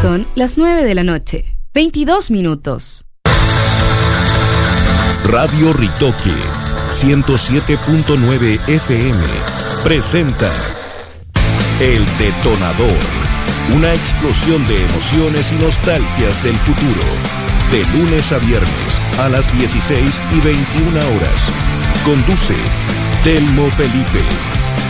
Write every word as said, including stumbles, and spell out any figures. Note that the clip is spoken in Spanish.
Son las nueve de la noche, veintidós minutos. Radio Ritoque ciento siete punto nueve F M presenta El Detonador, una explosión de emociones y nostalgias del futuro. De lunes a viernes a las dieciséis y veintiuna horas. Conduce Telmo Felipe.